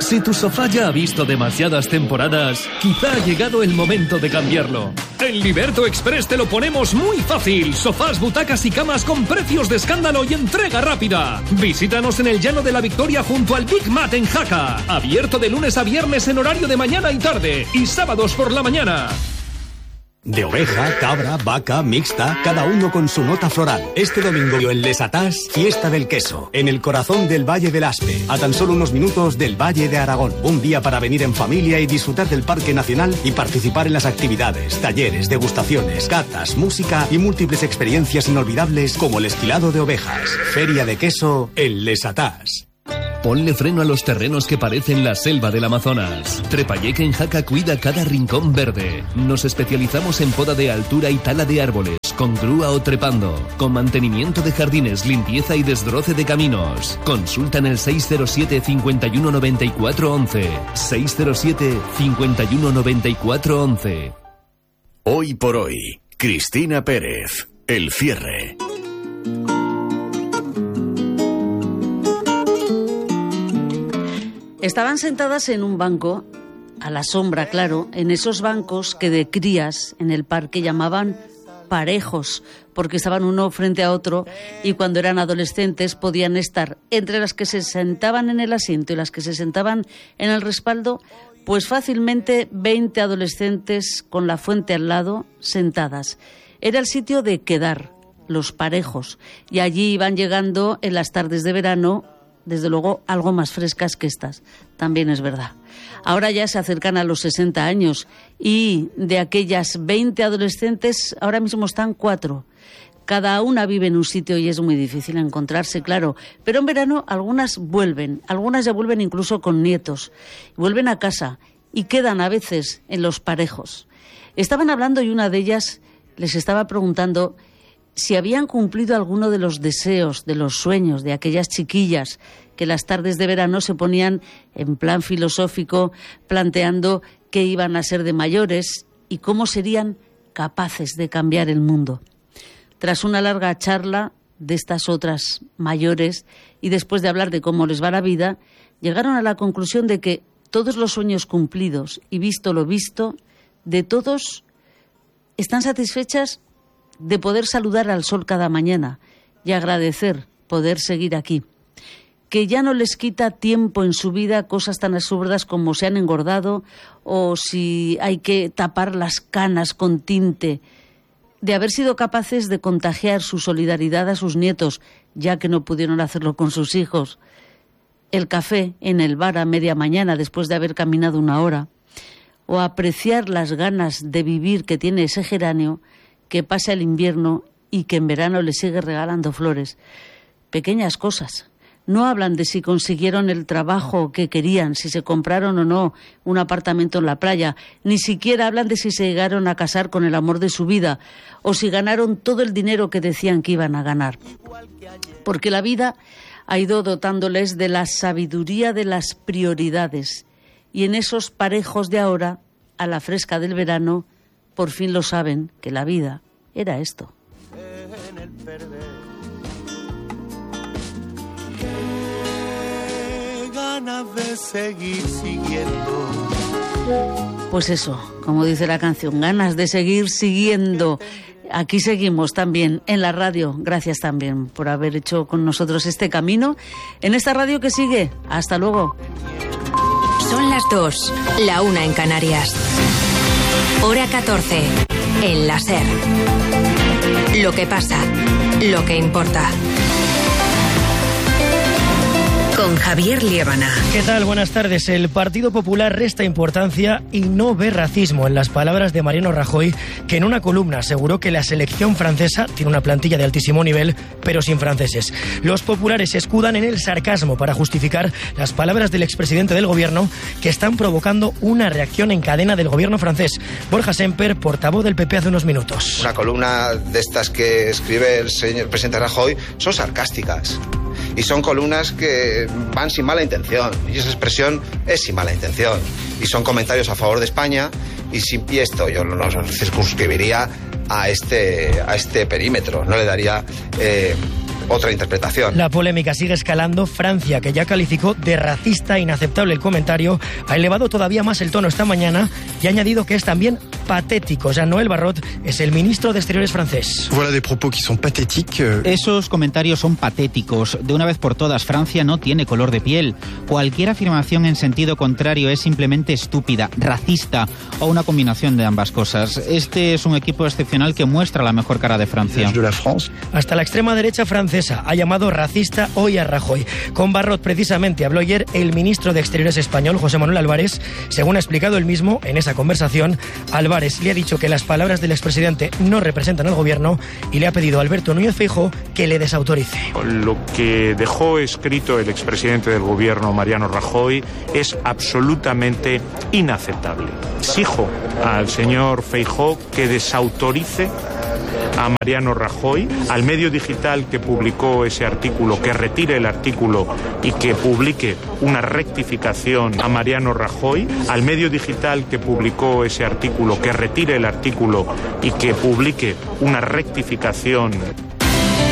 Si tu sofá ya ha visto demasiadas temporadas, quizá ha llegado el momento de cambiarlo. En Liberto Express te lo ponemos muy fácil. Sofás, butacas y camas con precios de escándalo y entrega rápida. Visítanos en el Llano de la Victoria junto al Big Mat en Jaca. Abierto de lunes a viernes en horario de mañana y tarde. Y sábados por la mañana. De oveja, cabra, vaca, mixta, cada uno con su nota floral. Este domingo en Les Atás, fiesta del queso, en el corazón del Valle del Aspe, a tan solo unos minutos del Valle de Aragón. Un día para venir en familia y disfrutar del Parque Nacional y participar en las actividades, talleres, degustaciones, catas, música y múltiples experiencias inolvidables como el esquilado de ovejas. Feria de queso en Les Atás. Ponle freno a los terrenos que parecen la selva del Amazonas. Trepayeque en Jaca cuida cada rincón verde. Nos especializamos en poda de altura y tala de árboles, con grúa o trepando, con mantenimiento de jardines, limpieza y desbroce de caminos. Consulta en el 607 51 94 11. 607 51 94 11. Hoy por hoy, Cristina Pérez, el cierre. Estaban sentadas en un banco, a la sombra, claro, en esos bancos que de crías en el parque llamaban parejos, porque estaban uno frente a otro y cuando eran adolescentes podían estar entre las que se sentaban en el asiento y las que se sentaban en el respaldo, pues fácilmente 20 adolescentes con la fuente al lado, sentadas. Era el sitio de quedar, los parejos, y allí iban llegando en las tardes de verano, desde luego algo más frescas que estas, también es verdad. Ahora ya se acercan a los 60 años y de aquellas 20 adolescentes ahora mismo están 4. Cada una vive en un sitio y es muy difícil encontrarse, claro. Pero en verano algunas ya vuelven incluso con nietos. Vuelven a casa y quedan a veces en los parejos. Estaban hablando y una de ellas les estaba preguntando si habían cumplido alguno de los deseos, de los sueños de aquellas chiquillas que las tardes de verano se ponían en plan filosófico planteando qué iban a ser de mayores y cómo serían capaces de cambiar el mundo. Tras una larga charla de estas otras mayores y después de hablar de cómo les va la vida, llegaron a la conclusión de que todos los sueños cumplidos y visto lo visto, de todos están satisfechas de poder saludar al sol cada mañana y agradecer poder seguir aquí. Que ya no les quita tiempo en su vida cosas tan absurdas como se han engordado o si hay que tapar las canas con tinte, de haber sido capaces de contagiar su solidaridad a sus nietos, ya que no pudieron hacerlo con sus hijos. El café en el bar a media mañana después de haber caminado una hora, o apreciar las ganas de vivir que tiene ese geranio que pasa el invierno y que en verano le sigue regalando flores. Pequeñas cosas. No hablan de si consiguieron el trabajo que querían, si se compraron o no un apartamento en la playa, ni siquiera hablan de si se llegaron a casar con el amor de su vida o si ganaron todo el dinero que decían que iban a ganar. Porque la vida ha ido dotándoles de la sabiduría de las prioridades y en esos parejos de ahora, a la fresca del verano, por fin lo saben, que la vida era esto. Qué ganas de seguir siguiendo. Pues eso, como dice la canción, ganas de seguir siguiendo. Aquí seguimos también en la radio. Gracias también por haber hecho con nosotros este camino en esta radio que sigue. Hasta luego. Son las 2, la 1 en Canarias. Hora 14, en la SER. Lo que pasa, lo que importa. Con Javier Liébana. ¿Qué tal? Buenas tardes. El Partido Popular resta importancia y no ve racismo en las palabras de Mariano Rajoy, que en una columna aseguró que la selección francesa tiene una plantilla de altísimo nivel, pero sin franceses. Los populares se escudan en el sarcasmo para justificar las palabras del expresidente del gobierno, que están provocando una reacción en cadena del gobierno francés. Borja Semper, portavoz del PP hace unos minutos. Una columna de estas que escribe el señor presidente Rajoy son sarcásticas. Y son columnas que van sin mala intención. Y esa expresión es sin mala intención. Y son comentarios a favor de España. Y esto yo no lo circunscribiría a este perímetro. No le daría otra interpretación. La polémica sigue escalando. Francia, que ya calificó de racista e inaceptable el comentario, ha elevado todavía más el tono esta mañana y ha añadido que es también patético. Jean-Noël Barrot es el ministro de Exteriores francés. Esos comentarios son patéticos. De una vez por todas, Francia no tiene color de piel. Cualquier afirmación en sentido contrario es simplemente estúpida, racista o una combinación de ambas cosas. Este es un equipo excepcional que muestra la mejor cara de Francia. Hasta la extrema derecha francesa ha llamado racista hoy a Rajoy. Con Barrot precisamente habló ayer el ministro de Exteriores español, José Manuel Álvarez. Según ha explicado él mismo en esa conversación, Álvarez le ha dicho que las palabras del expresidente no representan al gobierno y le ha pedido a Alberto Núñez Feijóo que le desautorice. Lo que dejó escrito el expresidente del gobierno, Mariano Rajoy, es absolutamente inaceptable. Exijo al señor Feijóo que desautorice a Mariano Rajoy, al medio digital que publicó ese artículo, que retire el artículo y que publique una rectificación a Mariano Rajoy, al medio digital que publicó ese artículo, que retire el artículo y que publique una rectificación.